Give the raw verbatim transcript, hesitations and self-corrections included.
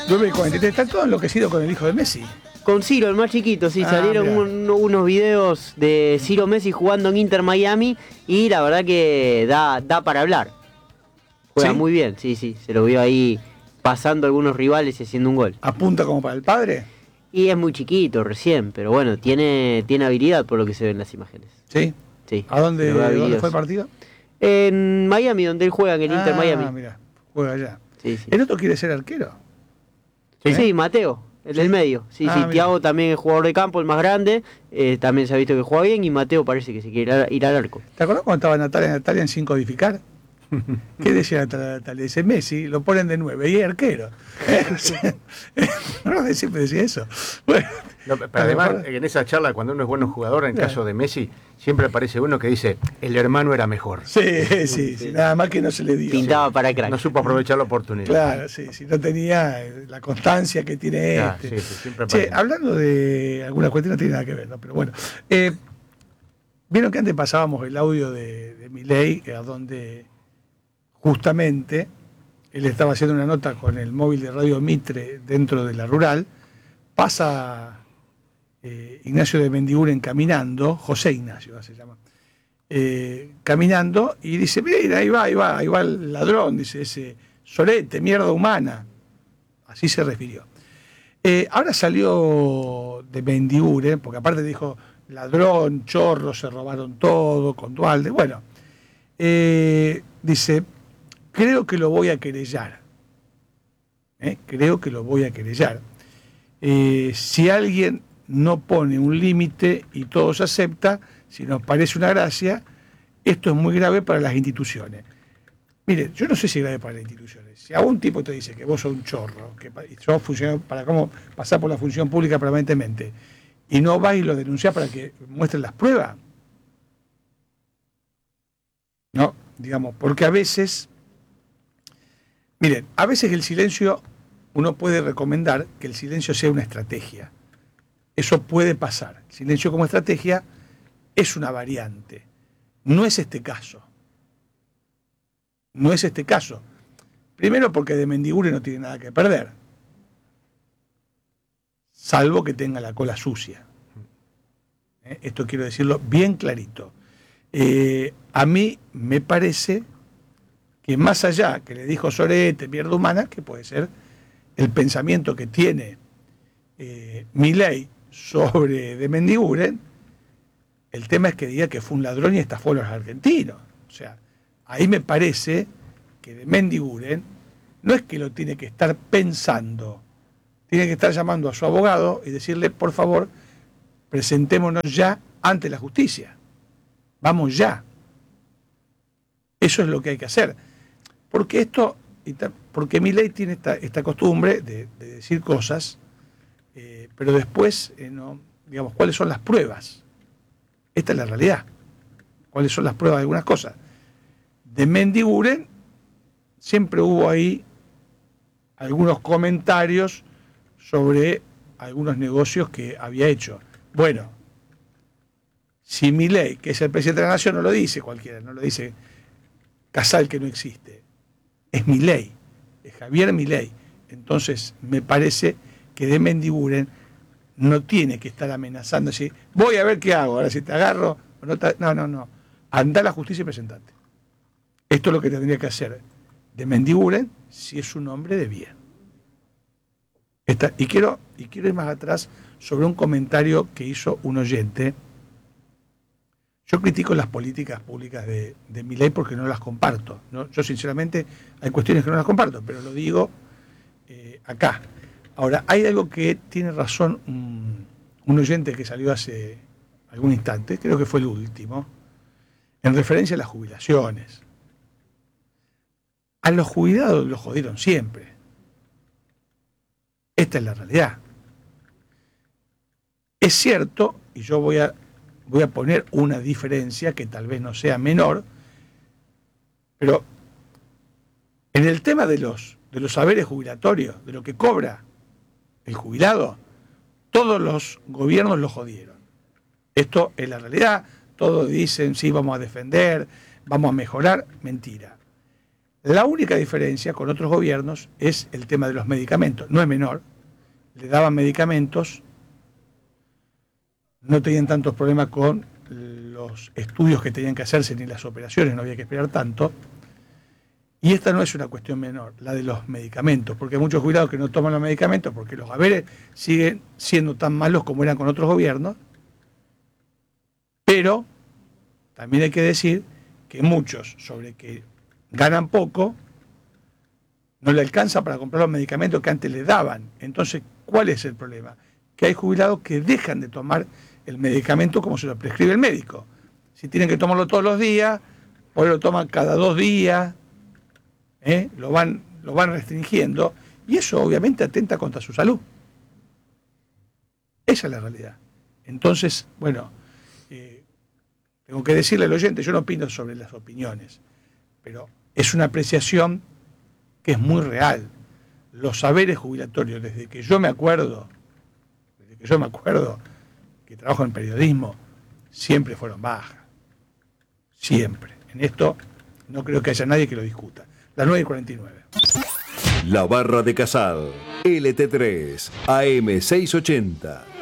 nueve y cuarenta y tres. Está todo enloquecido con el hijo de Messi. Con Ciro, el más chiquito, sí, Ah, salieron un, unos videos de Ciro Messi jugando en Inter Miami y la verdad que da, da para hablar. Juega ¿Sí? muy bien, sí, sí, se lo vio ahí pasando a algunos rivales y haciendo un gol. ¿Apunta como para el padre? Y es muy chiquito recién, pero bueno, tiene, tiene habilidad por lo que se ve en las imágenes. ¿Sí? Sí. ¿A dónde, Pero ¿dónde videos. fue el partido? En Miami, donde él juega, en el ah, Inter Miami. Ah, mira, juega allá. Sí, sí. ¿El otro quiere ser arquero? Sí, ¿Eh? sí, Mateo, el ¿Sí? del medio. Sí, Ah, sí, mira. Thiago también es jugador de campo, el más grande. Eh, también se ha visto que juega bien y Mateo parece que se quiere ir, a, ir al arco. ¿Te acuerdas cuando estaba Natalia Natalia en Sin Codificar? ¿Qué decía Natalia Natalia? Dice Messi, lo ponen de nueve y es arquero. No, siempre decía eso. Bueno, no, pero además, en esa charla, cuando uno es buen jugador, en el Claro. caso de Messi, siempre aparece uno que dice, el hermano era mejor. sí, sí, sí, sí, nada más que no se le dio. Pintaba para crack. No supo aprovechar la oportunidad. Claro, sí, sí, no tenía la constancia que tiene Ah, este. sí, sí, siempre Che, aparece. hablando de alguna cuestión no tiene nada que ver, ¿no? Pero bueno. Eh, Vieron que antes pasábamos el audio de, de Milei, a donde justamente él estaba haciendo una nota con el móvil de Radio Mitre dentro de la rural, pasa eh, Ignacio de Mendiguren caminando, José Ignacio se llama, eh, caminando y dice, mira, ahí va, ahí va, ahí va el ladrón, dice ese sorete, mierda humana, así se refirió. Eh, ahora salió de Mendiguren, porque aparte dijo, ladrón, chorro, se robaron todo, con Dualde, bueno, eh, dice, creo que lo voy a querellar. ¿Eh? Creo que lo voy a querellar. Eh, si alguien no pone un límite y todo se acepta, si nos parece una gracia, esto es muy grave para las instituciones. Mire, yo no sé si es grave para las instituciones. Si a un tipo te dice que vos sos un chorro, que sos funcionario, para cómo pasar por la función pública permanentemente, y no vas y lo denunciás para que muestren las pruebas, no, digamos, porque a veces, miren, a veces el silencio, uno puede recomendar que el silencio sea una estrategia. Eso puede pasar. El silencio como estrategia es una variante. No es este caso. No es este caso. Primero porque de Mendiguren no tiene nada que perder. Salvo que tenga la cola sucia. ¿Eh? Esto quiero decirlo bien clarito. Eh, a mí me parece que más allá que le dijo Sorete, mierda humana, que puede ser el pensamiento que tiene eh, Milei sobre de Mendiguren, el tema es que diga que fue un ladrón y estafó a los argentinos. O sea, ahí me parece que de Mendiguren no es que lo tiene que estar pensando, tiene que estar llamando a su abogado y decirle, por favor, presentémonos ya ante la justicia. Vamos ya. Eso es lo que hay que hacer. Porque esto, porque Milei tiene esta, esta costumbre de, de decir cosas, eh, pero después, eh, no, digamos, ¿cuáles son las pruebas? Esta es la realidad. ¿Cuáles son las pruebas de algunas cosas? De Mendiguren siempre hubo ahí algunos comentarios sobre algunos negocios que había hecho. Bueno, si Milei, que es el presidente de la Nación, no lo dice cualquiera, no lo dice Casal, que no existe, es Milei, es Javier Milei. Entonces me parece que de Mendiguren no tiene que estar amenazando, así, voy a ver qué hago, ahora si te agarro, no, te, no, no, no, anda a la justicia y presentate. Esto es lo que tendría que hacer de Mendiguren si es un hombre de bien. Esta, y, quiero, y quiero ir más atrás sobre un comentario que hizo un oyente. Yo critico las políticas públicas de, de Milei porque no las comparto, ¿no? Yo sinceramente hay cuestiones que no las comparto, pero lo digo eh, acá. Ahora, hay algo que tiene razón un, un oyente que salió hace algún instante, creo que fue el último, en referencia a las jubilaciones. A los jubilados los jodieron siempre. Esta es la realidad. Es cierto, y yo voy a, voy a poner una diferencia que tal vez no sea menor, pero en el tema de los, de los saberes jubilatorios, de lo que cobra el jubilado, todos los gobiernos lo jodieron. Esto es la realidad. Todos dicen, sí, vamos a defender, vamos a mejorar. Mentira. La única diferencia con otros gobiernos es el tema de los medicamentos. No es menor. Le daban medicamentos, no tenían tantos problemas con los estudios que tenían que hacerse ni las operaciones, no había que esperar tanto. Y esta no es una cuestión menor, la de los medicamentos, porque hay muchos jubilados que no toman los medicamentos porque los haberes siguen siendo tan malos como eran con otros gobiernos. Pero también hay que decir que muchos, sobre que ganan poco, no le alcanza para comprar los medicamentos que antes le daban. Entonces, ¿cuál es el problema? Que hay jubilados que dejan de tomar el medicamento como se lo prescribe el médico. Si tienen que tomarlo todos los días, hoy lo toman cada dos días, ¿eh? lo, van, lo van restringiendo, y eso obviamente atenta contra su salud. Esa es la realidad. Entonces, bueno, eh, tengo que decirle al oyente, yo no opino sobre las opiniones, pero es una apreciación que es muy real. Los saberes jubilatorios, desde que yo me acuerdo, desde que yo me acuerdo que trabajo en periodismo, siempre fueron bajas. Siempre. En esto no creo que haya nadie que lo discuta. Las nueve y cuarenta y nueve. La Barra de Casal, L T tres, A M seiscientos ochenta.